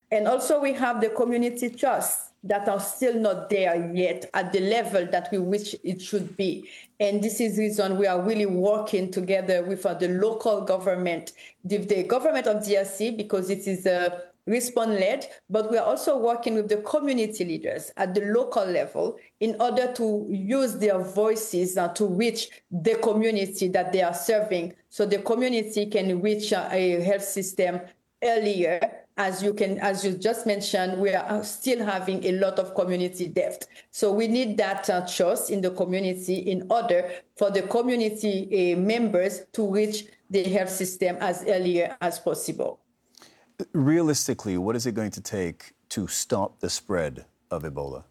And also we have the community trusts that are still not there yet at the level that we wish it should be. And this is the reason we are really working together with the local government, the government of DRC, because it is response-led, but we are also working with the community leaders at the local level in order to use their voices to reach the community that they are serving, so the community can reach a health system earlier. As you just mentioned, we are still having a lot of community debt. So we need that trust in the community in order for the community members to reach the health system as earlier as possible. Realistically, what is it going to take to stop the spread of Ebola?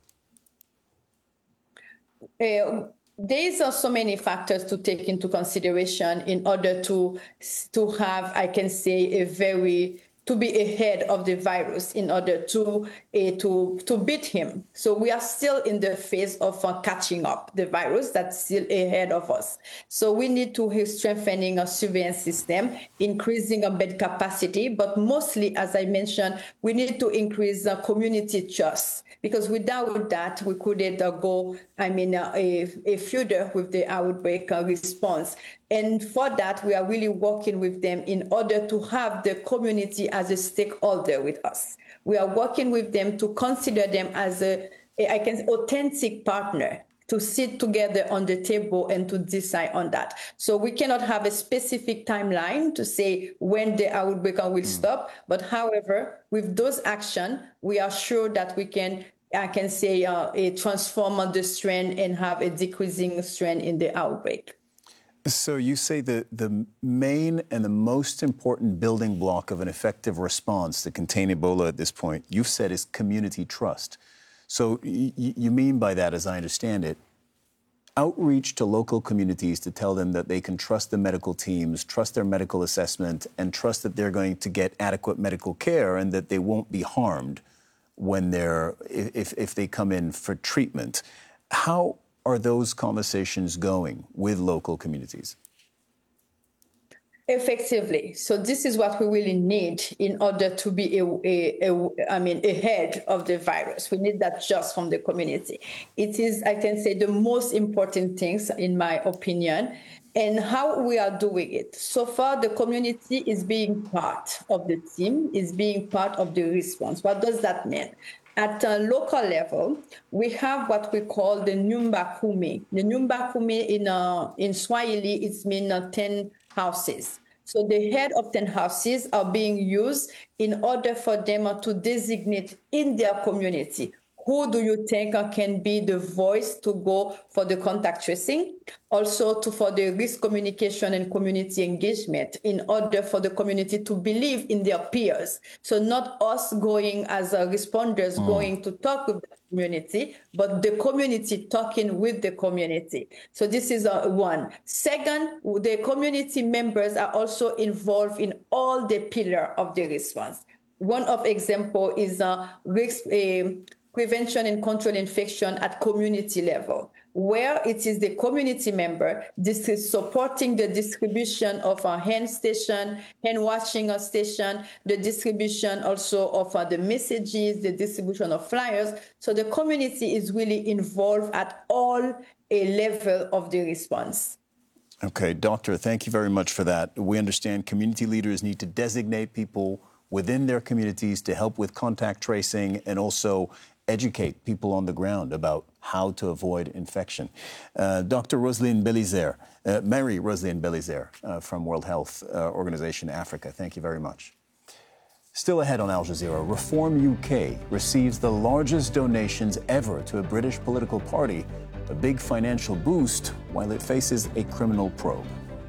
There are so many factors to take into consideration in order to have, I can say, to be ahead of the virus in order to beat him. So we are still in the phase of catching up the virus that's still ahead of us. So we need to strengthening our surveillance system, increasing our bed capacity, but mostly, as I mentioned, we need to increase community trust, because without that, we couldn't go, a further with the outbreak response. And for that, we are really working with them in order to have the community as a stakeholder with us. We are working with them to consider them as authentic partner, to sit together on the table and to decide on that. So we cannot have a specific timeline to say when the outbreak will stop. But however, with those actions, we are sure that we can, transform the strain and have a decreasing strain in the outbreak. So you say that the main and the most important building block of an effective response to contain Ebola at this point, you've said, is community trust. So you mean by that, as I understand it, outreach to local communities to tell them that they can trust the medical teams, trust their medical assessment, and trust that they're going to get adequate medical care and that they won't be harmed when if they come in for treatment. How are those conversations going with local communities? Effectively. So this is what we really need in order to be ahead of the virus. We need that just from the community. It is, I can say, the most important things, in my opinion, and how we are doing it. So far, the community is being part of the team, is being part of the response. What does that mean? At a local level, we have what we call the Nyumba Kumi. The Nyumba Kumi in Swahili, it means 10 houses. So the head of 10 houses are being used in order for them to designate in their community who do you think can be the voice to go for the contact tracing, also for the risk communication and community engagement, in order for the community to believe in their peers. So not us going as responders going to talk with the community, but the community talking with the community. So this is one. Second, the community members are also involved in all the pillars of the response. One of example is prevention and control infection at community level, where it is the community member. This is supporting the distribution of a hand station, hand washing station, the distribution also of the messages, the distribution of flyers. So the community is really involved at all a level of the response. Okay, Doctor, thank you very much for that. We understand community leaders need to designate people within their communities to help with contact tracing and also educate people on the ground about how to avoid infection. Dr. Roselyne Belizaire, Mary Roselyne Belizaire from World Health Organization Africa, thank you very much. Still ahead on Al Jazeera, Reform UK receives the largest donations ever to a British political party, a big financial boost while it faces a criminal probe.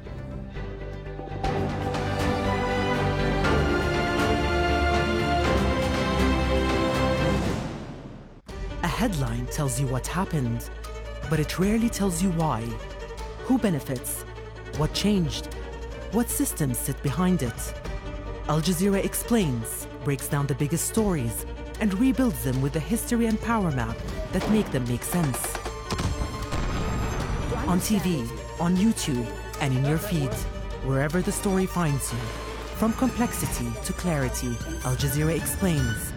A headline tells you what happened, but it rarely tells you why. Who benefits? What changed? What systems sit behind it? Al Jazeera explains, breaks down the biggest stories, and rebuilds them with the history and power map that make them make sense. On TV, on YouTube, and in your feed, wherever the story finds you. From complexity to clarity, Al Jazeera explains,